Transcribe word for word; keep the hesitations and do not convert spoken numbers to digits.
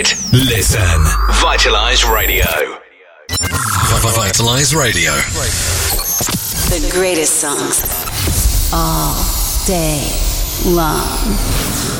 Listen. Vitalize Radio. Vitalize Radio. The greatest songs all day long.